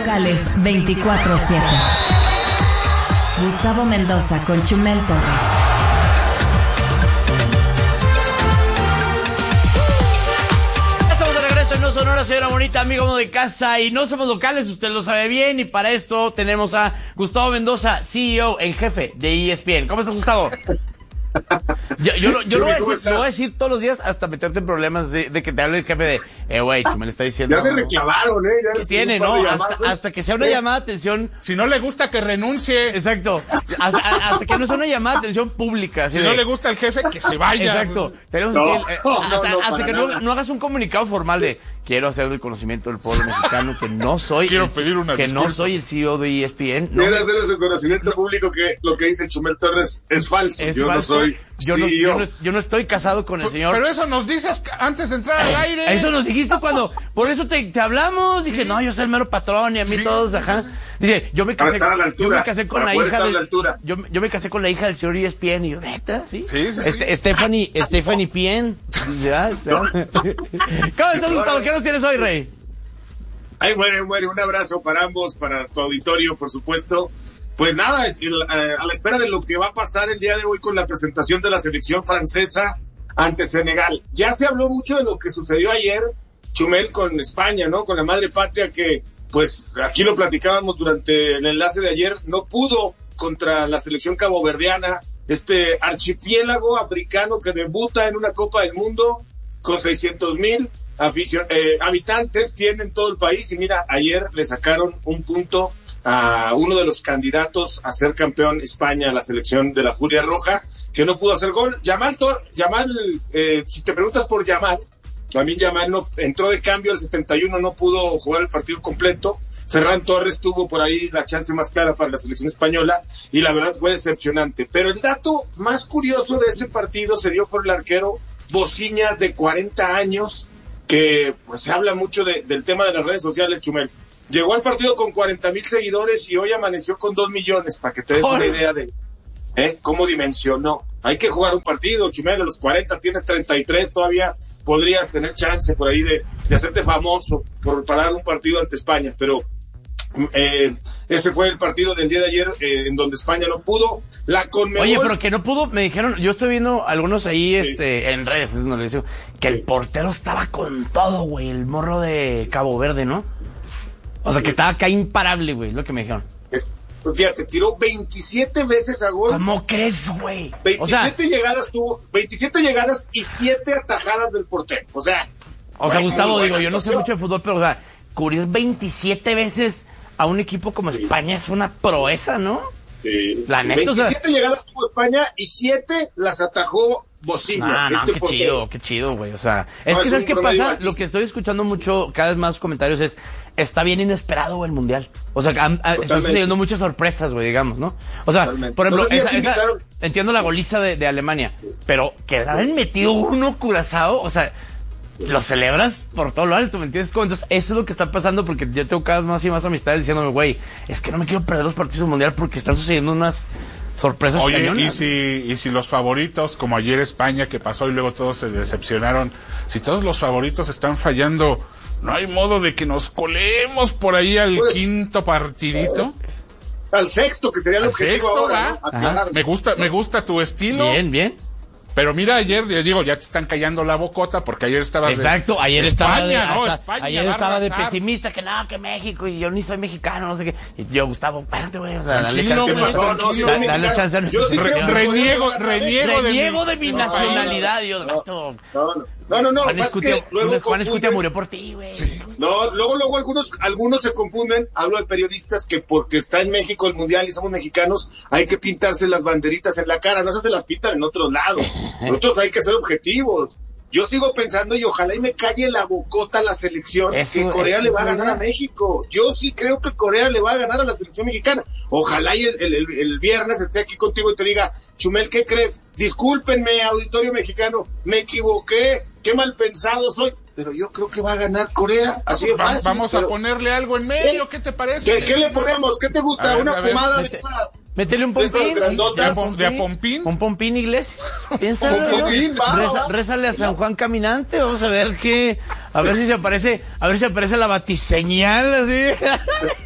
locales 24/7. Gustavo Mendoza con Chumel Torres. Estamos de regreso en No Sonora, señora bonita, amigo de casa, y no somos locales, usted lo sabe bien, y para esto tenemos a Gustavo Mendoza, CEO en jefe de ESPN. ¿Cómo estás, Gustavo? Yo lo voy a decir todos los días hasta meterte en problemas de que te hable el jefe de, güey, Chumel está diciendo. Ya me reclamaron, ya ¿Qué tiene, no? Hasta que sea una llamada de atención. Si no le gusta, que renuncie. Exacto. Hasta que no sea una llamada de atención pública. Si no le gusta el jefe, que se vaya. Exacto. Tenemos hasta que no hagas un comunicado formal de quiero hacer del conocimiento del pueblo mexicano que no soy no soy el CEO de ESPN. Quiero hacer de su conocimiento público que lo que dice Chumel Torres es falso. No soy CEO. Yo no estoy casado con el señor. Pero eso nos dices antes de entrar al aire. Eso nos dijiste cuando, por eso te hablamos. Dije, no, yo soy el mero patrón y a mí todos, ajá. Dice, yo me casé con la hija yo me casé con la hija del señor ESPN y yo, ¿neta? ¿Sí? Sí. Stephanie Pien. ¿Cómo estás, Gustavo? ¿Qué nos tienes hoy, Rey? Ay, muere, un abrazo para ambos, para tu auditorio, por supuesto. Pues nada, a la espera de lo que va a pasar el día de hoy con la presentación de la selección francesa ante Senegal. Ya se habló mucho de lo que sucedió ayer, Chumel, con España, ¿no? Con la madre patria que, pues, aquí lo platicábamos durante el enlace de ayer, no pudo contra la selección caboverdiana, este archipiélago africano que debuta en una Copa del Mundo con 600,000 habitantes tiene en todo el país, y mira, ayer le sacaron un punto a uno de los candidatos a ser campeón España, la selección de la Furia Roja, que no pudo hacer gol. Yamal, si te preguntas por Yamal, también Yamal no entró de cambio al 71, no pudo jugar el partido completo. Ferran Torres tuvo por ahí la chance más clara para la selección española y la verdad fue decepcionante. Pero el dato más curioso de ese partido se dio por el arquero Bociña, de 40 años, que pues se habla mucho del tema de las redes sociales, Chumel. Llegó al partido con 40,000 seguidores y hoy amaneció con 2 millones, para que te des una idea de cómo dimensionó. Hay que jugar un partido, Chumel, a los 40 tienes 33, todavía podrías tener chance por ahí de hacerte famoso por parar un partido ante España, pero ese fue el partido del día de ayer, en donde España no pudo. La Conmebol... Oye, pero que no pudo, me dijeron, yo estoy viendo algunos ahí en redes, que el portero estaba con todo, güey, el morro de Cabo Verde, ¿no? O sea, que estaba acá imparable, güey, lo que me dijeron. Pues fíjate, tiró 27 veces a gol. ¿Cómo crees, güey? 27 llegadas tuvo, 27 llegadas y 7 atajadas del portero. O sea, Gustavo, digo, yo no sé mucho de fútbol, pero, o sea, cubrir 27 veces a un equipo como España es una proeza, ¿no? Sí. La neta, 27 llegadas tuvo España y 7 las atajó Bociña. Qué chido, güey. O sea, es que ¿sabes qué pasa? Lo que estoy escuchando mucho, cada vez más comentarios es, está bien inesperado el mundial. O sea, están sucediendo muchas sorpresas, güey, digamos, ¿no? O sea, por ejemplo, entiendo la goliza de Alemania, pero que le hayan metido uno Curazao, o sea, lo celebras por todo lo alto, ¿me entiendes? Entonces, eso es lo que está pasando, porque yo tengo cada vez más y más amistades diciéndome, güey, es que no me quiero perder los partidos del mundial porque están sucediendo unas sorpresas cañonas. Y si los favoritos, como ayer España, que pasó y luego todos se decepcionaron, si todos los favoritos están fallando, ¿no hay modo de que nos colemos por ahí al quinto partidito? Al sexto, que sería el objetivo ahora, ¿no? Me gusta tu estilo. Bien. Pero mira, ayer, les digo, ya te están callando la bocota porque ayer estabas Exacto, ayer España estaba de pesimista, que no, que México, y yo ni soy mexicano, no sé qué. Y yo, Gustavo, espérate, güey, o sea, dale chance a reniego de mi nacionalidad, Dios mío. No, Juan Escutia murió por ti, güey. Sí. No, luego algunos se confunden, hablo de periodistas, que porque está en México el mundial y somos mexicanos, hay que pintarse las banderitas en la cara, no se las pintan en otros lados. Nosotros hay que ser objetivos. Yo sigo pensando, y ojalá y me calle la bocota la selección, que Corea le va a ganar a México. Yo sí creo que Corea le va a ganar a la selección mexicana. Ojalá y el viernes esté aquí contigo y te diga, Chumel, ¿qué crees? Discúlpenme, auditorio mexicano, me equivoqué, qué mal pensado soy. Pero yo creo que va a ganar Corea, así de fácil. Vamos a ponerle algo en medio, ¿qué te parece? ¿Qué le ponemos? ¿Qué te gusta? ¿Una pomada de esa? Métele un pompín. ¿De a pompín? Un pompín, Iglesia. Piénsalo. Rézale a San Juan Caminante. Vamos a ver a ver si se aparece la batiseñal, así.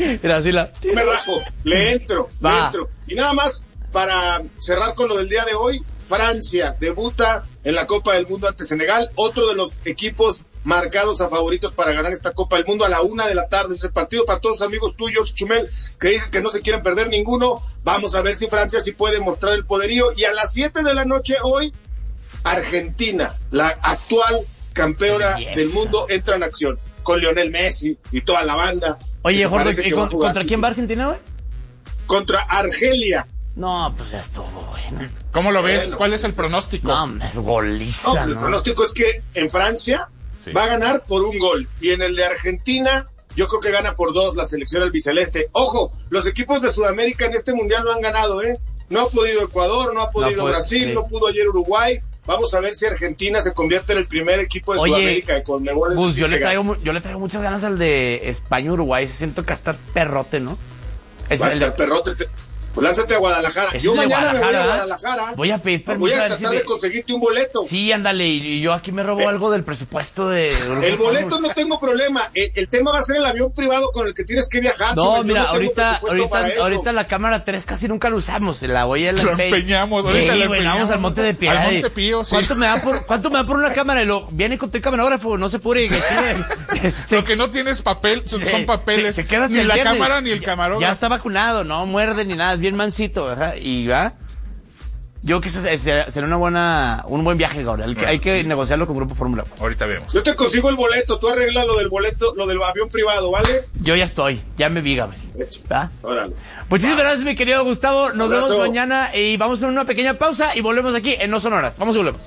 Era así me rajo, le entro. Y nada más, para cerrar con lo del día de hoy, Francia debuta en la Copa del Mundo ante Senegal, otro de los equipos marcados a favoritos para ganar esta Copa del Mundo. A la 1:00 p.m. ese partido, para todos los amigos tuyos, Chumel, que dices que no se quieren perder ninguno. Vamos a ver si Francia sí puede mostrar el poderío. Y a las 7 p.m. hoy, Argentina, la actual campeona del mundo, entra en acción con Lionel Messi y toda la banda. Oye, Jorge, ¿y contra quién va Argentina, güey? Contra Argelia. No, pues ya estuvo bueno. ¿Cómo lo ves? ¿Cuál es el pronóstico? No, goliza. No, el pronóstico es que en Francia va a ganar por 1 gol. Y en el de Argentina, yo creo que gana por 2 la selección albiceleste. Ojo, los equipos de Sudamérica en este mundial no han ganado, ¿eh? No ha podido Ecuador, no ha podido Brasil, no pudo ayer Uruguay. Vamos a ver si Argentina se convierte en el primer equipo de Sudamérica de Conmebol. Pues yo le traigo muchas ganas al de España-Uruguay. Siento que hasta perrote, ¿no? Va a estar perrote. Pues lánzate a Guadalajara. Yo mañana me voy a Guadalajara. Voy a pedir permiso. Voy a tratar de conseguirte un boleto. Sí, ándale, y yo aquí me robo algo del presupuesto de... El boleto no tengo problema. El tema va a ser el avión privado con el que tienes que viajar. No, mira, ahorita la cámara 3 casi nunca la usamos. La voy a... Lo empeñamos, ahorita la empeñamos. Vamos al Monte de Piedad. Al Monte Pío, sí. ¿Cuánto me da por una cámara? Y lo viene con tu camarógrafo, no se pure. Lo que no tienes papel, son papeles. Se queda ni la cámara ni el camarógrafo. Ya está vacunado, no muerde ni nada, es bien mansito, ¿verdad? Y va. Yo creo que será un buen viaje, Gabriel. Hay que negociarlo con Grupo Fórmula 1. Ahorita vemos. Yo te consigo el boleto, tú arreglas lo del boleto, lo del avión privado, ¿vale? Yo ya estoy, ya me vi, Gabriel. Órale. Muchísimas gracias, mi querido Gustavo. Nos vemos mañana y vamos a hacer una pequeña pausa y volvemos aquí en No Sonoras. Vamos y volvemos.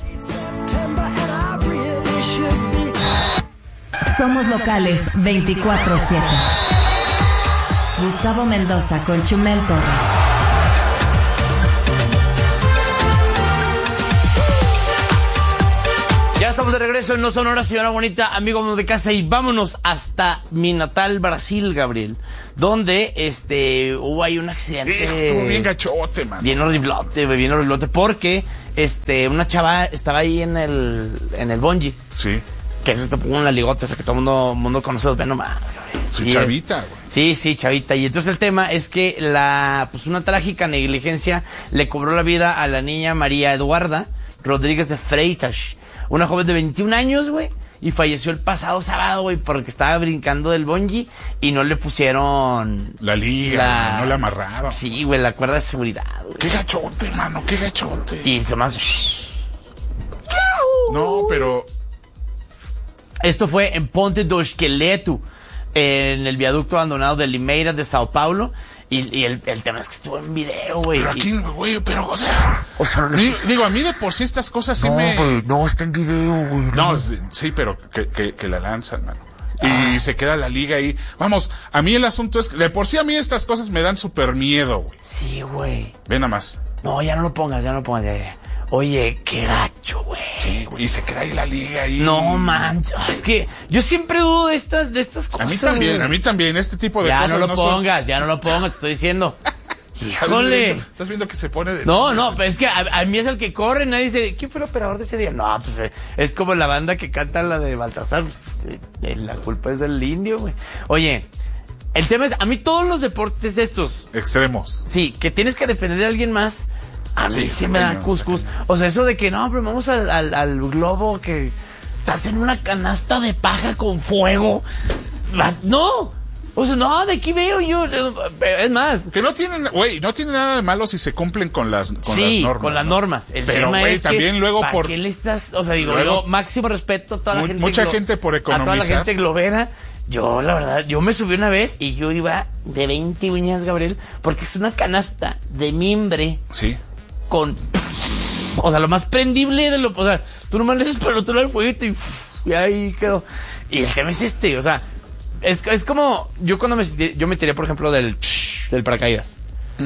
Somos locales 24/7. Gustavo Mendoza con Chumel Torres. Ya estamos de regreso en No Sonoras, señora bonita, amigo de casa, y vámonos hasta mi natal Brasil, Gabriel, donde hubo ahí un accidente. Estuvo bien gachote, man. Bien horriblote, porque una chava estaba ahí en el bungee. Sí. Que es una ligota, esa que todo el mundo conoce, ven nomás, Gabriel. Sí, chavita, güey. Sí, chavita. Y entonces el tema es que una trágica negligencia le cobró la vida a la niña María Eduarda Rodríguez de Freitas, una joven de 21 años, güey, y falleció el pasado sábado, güey, porque estaba brincando del bungee y no le pusieron... La liga, no la amarraron. Sí, güey, la cuerda de seguridad, güey. Qué gachote, mano, qué gachote. Y además... No, pero... Esto fue en Ponte do Esqueleto, en el viaducto abandonado de Limeira, de Sao Paulo. Y el tema es que estuvo en video, güey. Pero aquí, güey, o sea, digo, a mí de por sí estas cosas sí no, está en video, güey. No, sí, pero que la lanzan, mano. Y se queda la liga ahí. Vamos, a mí el asunto es que de por sí a mí estas cosas me dan súper miedo, güey. Sí, güey. Ven nada más. No, ya no lo pongas, ya. Oye, qué gacho, güey. Sí, güey, y se queda ahí la liga ahí. No, man, es que yo siempre dudo de estas cosas. A mí también, este tipo de cosas. Ya no lo pongas, te estoy diciendo. Híjole. ¿Estás viendo que se pone de... No, pero es que a mí es el que corre, nadie dice, ¿quién fue el operador de ese día? No, pues es como la banda que canta la de Baltasar, pues, la culpa es del indio, güey. Oye, el tema es, a mí todos los deportes de estos... Extremos. Sí, que tienes que depender de alguien más... A mí sí me da cuscus. O sea, eso de que no, pero vamos al globo que estás en una canasta de paja con fuego. No. O sea, no, de aquí veo yo. Es más. Que no tiene nada de malo si se cumplen con las normas. Sí, con las normas. El pero, tema güey, es también que, luego ¿para qué le estás? O sea, digo, luego, máximo respeto a toda la gente. Mucha gente por economizar. A toda la gente globera. Yo, la verdad, yo me subí una vez y yo iba de 20 uñas, Gabriel, porque es una canasta de mimbre. Sí. Con, o sea, lo más prendible de o sea, tú nomás le haces para el otro lado el fueguito y ahí quedó. Y el tema es o sea, es como, yo cuando yo me tiré, por ejemplo, del paracaídas,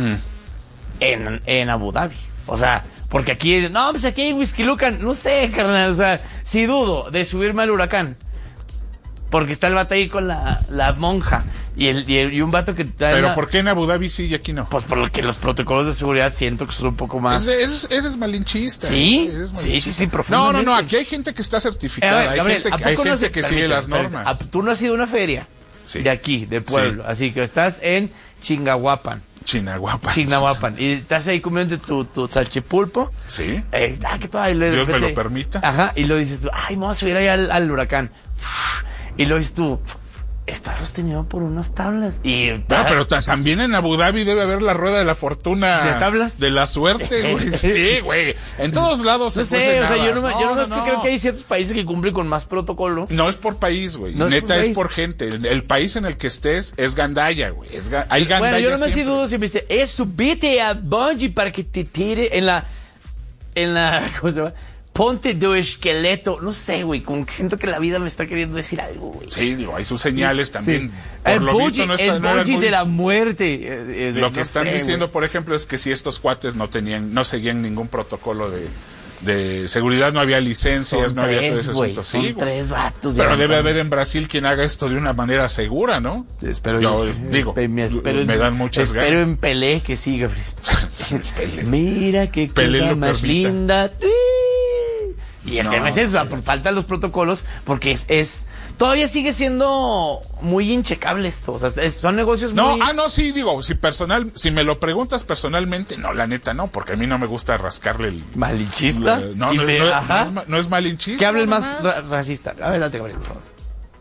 en Abu Dhabi, o sea, porque aquí, no, pues aquí hay Whisky Lucan, no sé, carnal, o sea, sí dudo de subirme al huracán. Porque está el vato ahí con la monja y un vato que... ¿Pero por qué en Abu Dhabi sí y aquí no? Pues porque los protocolos de seguridad siento que son un poco más... Eres malinchista. ¿Sí? Sí, profundamente. No, aquí hay gente que está certificada, hay gente que sigue las normas. ¿Tú no has ido a una feria? de aquí, de pueblo. Así que estás en Chignahuapan. Y estás ahí comiendo tu salchipulpo. Sí. Que todo, Dios me lo permita. Ajá, y luego dices tú, ay, vamos a subir ahí al huracán. Y luego dices tú, está sostenido por unas tablas. Pero también en Abu Dhabi debe haber la rueda de la fortuna. ¿De tablas? De la suerte, güey. Sí, güey. En todos lados no sé, o sea, yo no creo que hay ciertos países que cumplen con más protocolo. No es por país, güey. Neta, es por gente. El país en el que estés es gandalla, güey. Hay gandalla. Bueno, yo no me siempre. dudo si me dice, subite a bungee para que te tire en la, ¿cómo se llama? Ponte de esqueleto, no sé, güey, como que siento que la vida me está queriendo decir algo, güey. Sí, digo, hay sus señales también. Sí. Por lo visto no está, el bungee de la muerte. Lo que están diciendo, por ejemplo, es que si estos cuates no seguían ningún protocolo de seguridad, no había licencias, no había todo ese asunto. Sí, son 3 vatos. Pero debe haber en Brasil quien haga esto de una manera segura, ¿no? Espero me dan muchas ganas. Espero en Pelé que sí, Gabriel. Mira qué cosa más linda. Y el tema es eso, por falta de los protocolos, porque todavía sigue siendo muy inchecable esto, o sea, son negocios muy... sí, digo, si me lo preguntas personalmente, no, la neta no, porque a mí no me gusta rascarle el... ¿Malinchista? No es malinchista. Que hable el más racista. A ver, date, Gabriel, por favor.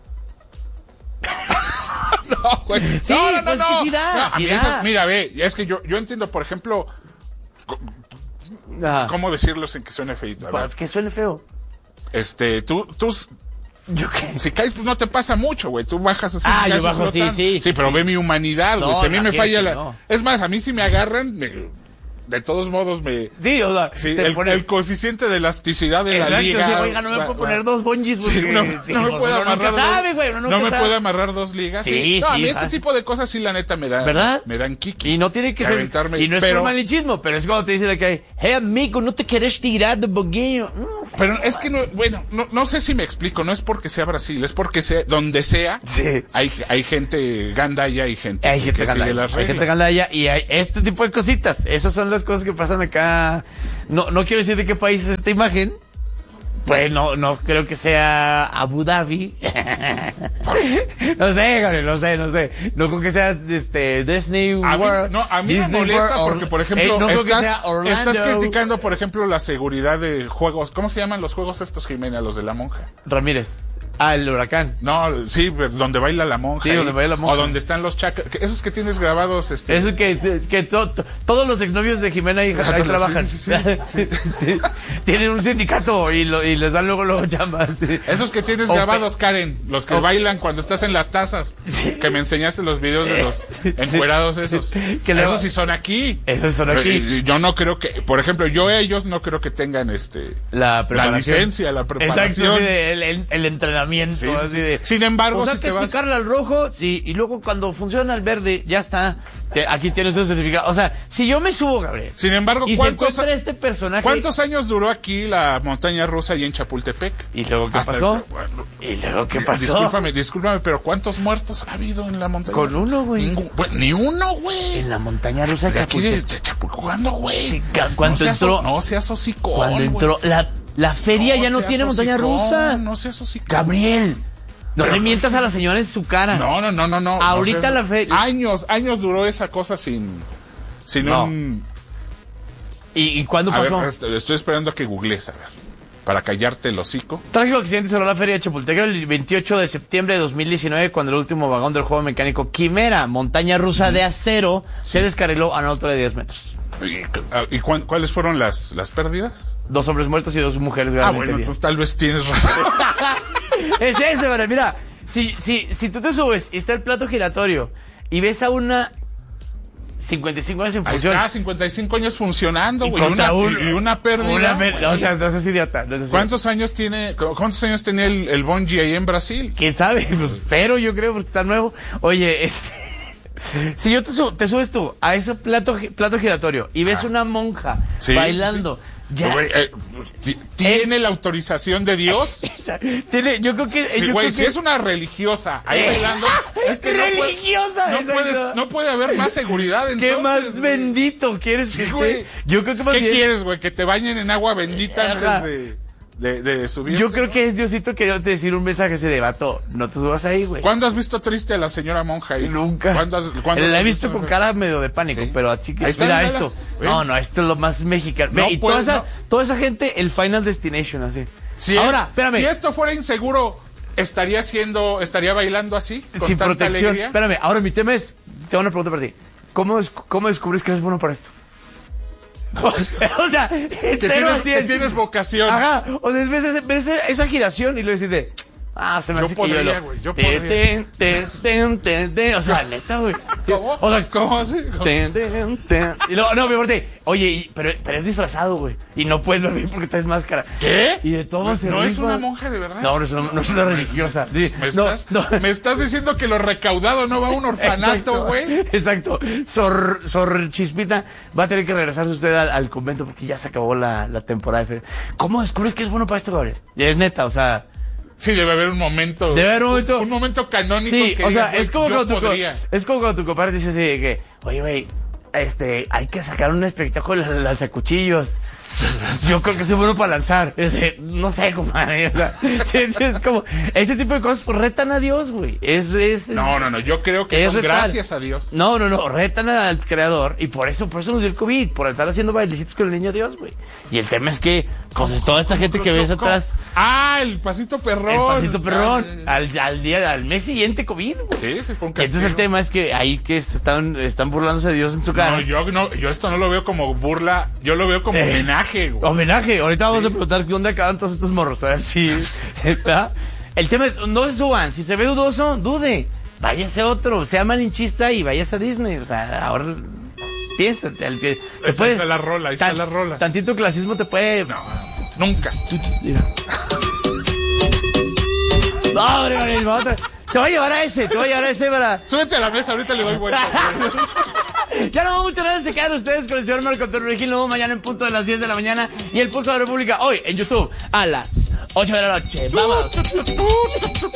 No, güey. Sí, no. Mira, ve, es que yo entiendo, por ejemplo... ¿Cómo decirlo sin que suene feito? Que suene feo. Tú ¿Yo qué? Si caes, pues no te pasa mucho, güey. Tú bajas así. Yo bajo, sí, pero ve mi humanidad, güey. Si a mí me falla no. Es más, a mí si me agarran, de todos modos me... Sí, o sea... Sí, el coeficiente de elasticidad de la liga... Sí, oiga, no me puedo poner 2 bungees porque... no me puedo amarrar no me puedo amarrar 2 ligas. Sí, a mí este tipo de cosas sí, la neta, me dan... ¿Verdad? Me dan kiki. Y no tiene que ser... Y no es por malinchismo, pero es cuando te dicen que... Hey, amigo, no te quieres tirar de boguillo. Pero es que no sé si me explico. No es porque sea Brasil, es porque donde sea... Sí. Hay gente gandalla y gente que sigue las reglas. Hay gente gandalla y hay este tipo de cositas. Esas son las cosas que pasan acá. No quiero decir de qué país es esta imagen. Pues no creo que sea Abu Dhabi. No sé, Gabriel, no sé. No creo que sea Disney World. A mí me molesta porque, por ejemplo, estás criticando, por ejemplo, la seguridad de juegos. ¿Cómo se llaman los juegos estos, Jimena? Los de la monja. Ramírez. El huracán. No, sí, donde baila la monja. Sí, donde baila la monja. O donde están los chacas. Esos que tienes grabados. Eso que todos los exnovios de Jimena ahí trabajan. Sí. Tienen un sindicato y les dan luego llamas. Esos que tienes grabados, Karen. Los que bailan cuando estás en las tazas. Sí. Que me enseñaste los videos de los encuerados esos. Esos sí son aquí. Esos son aquí. Yo no creo que, por ejemplo, ellos no creo que tengan la licencia, la preparación. Exacto, el entrenamiento. Sí. Así de, sin embargo, si te vas... explicarle al rojo, sí, y luego cuando funciona el verde, ya está. Aquí tienes tu certificado. O sea, si yo me subo, Gabriel. Sin embargo, este personaje... ¿cuántos años duró aquí la montaña rusa y en Chapultepec? ¿Y luego qué pasó? ¿Y luego qué pasó? Discúlpame, pero ¿cuántos muertos ha habido en la montaña? Con uno, güey. Ni uno, güey. En la montaña rusa de Chapultepec. ¿Cuándo, güey? Cuando entró... No seas hocicón, cuando entró... La feria ya no tiene montaña rusa. No seas hocicón. Gabriel, no le mientas a la señora en su cara. No. Ahorita la feria... Años duró esa cosa sin un... ¿Y cuándo pasó? Estoy esperando a que googlees, a ver, para callarte el hocico. Trágico accidente cerró la feria de Chapultepec el 28 de septiembre de 2019 cuando el último vagón del juego mecánico Quimera, montaña rusa de acero, se descarriló a una altura de 10 metros. ¿Y cuáles fueron las pérdidas? 2 hombres muertos y 2 mujeres gravemente heridas. Pues tal vez tienes razón. Es eso, mira. Si tú te subes y está el plato giratorio y ves a una 55 años en función. Ahí está, 55 años funcionando, güey. Y una pérdida. O sea, no seas idiota. ¿Cuántos años tenía el bungee ahí en Brasil? ¿Quién sabe? Pues 0, yo creo, porque está nuevo. Oye, si yo te subes tú a ese plato giratorio y ves una monja bailando, ya. ¿Tiene la autorización de Dios? Yo creo que... si es una religiosa ahí bailando, es que religiosa. no puede haber más seguridad. Entonces, ¿qué más bendito quieres que güey? Yo creo que más ¿Qué bien... quieres, güey? Que te bañen en agua bendita antes de... de subir. Yo creo que es Diosito queriéndote decir un mensaje así de vato, no te subas ahí, güey. ¿Cuándo has visto triste a la señora monja ahí? Nunca. ¿Cuándo la he visto con cara medio de pánico, sí. pero así que Mira esto. No, esto es lo más mexicano. No, y pues, toda esa gente, el Final Destination, así. Espérame. Si esto fuera inseguro, ¿estaría bailando así? Con sin tanta protección. alegría? Espérame, ahora mi tema es, tengo una pregunta para ti. ¿Cómo descubres que eres bueno para esto? O sea, que tienes vocación. Ajá, o sea, ves esa giración y luego dices se me hace que yo podría. O sea, neta, güey. ¿Cómo? O sea, ¿cómo así? Y luego, no, me importé. Oye, pero es disfrazado, güey. Y no puedes dormir porque traes máscara. ¿Qué? Y de todo se ¿No rifa. es una monja de verdad? No es una religiosa. Sí. ¿Me estás diciendo que lo recaudado no va a un orfanato, güey? Exacto. Sor Chispita va a tener que regresarse usted al convento porque ya se acabó la temporada de feria. ¿Cómo descubres que es bueno para esto, Gabriel? Y es neta, o sea... Sí, debe haber un momento. Un momento canónico. Sí, que o sea, digas, es como podría. cuando tu compadre dice así de que, oye, güey, hay que sacar un espectáculo de lanzacuchillos. Yo creo que soy bueno para lanzar. No sé, compadre. O sea, es como, este tipo de cosas pues retan a Dios, güey. No, yo creo que son gracias a Dios. No, retan al creador y por eso nos dio el COVID, por estar haciendo bailecitos con el niño Dios, güey. Y el tema es que, pues, toda esta gente que ves atrás. El pasito perrón. El pasito perrón. Al mes siguiente COVID, güey. Sí, fue un castigo. Entonces el tema es que ahí que están burlándose de Dios en su cara. No, yo esto no lo veo como burla, yo lo veo como homenaje. Güey. Homenaje. Ahorita vamos a preguntar qué onda acaban todos estos morros. A ver si... ¿verdad? El tema es, no se suban. Si se ve dudoso, dude. Váyase otro. Sea malinchista y váyase a Disney. O sea, ahora... Piensa. Está la rola. Tantito clasismo te puede... No, nunca. Mira. No, hombre, te voy a llevar a ese para... Súbete a la mesa, ahorita le doy vuelta. Ya no, muchas gracias, se quedan ustedes con el señor Marco Antonio Regil. Nos vemos mañana en punto de las 10 de la mañana y el Pulso de la República hoy en YouTube a las 8 de la noche. ¡Vamos!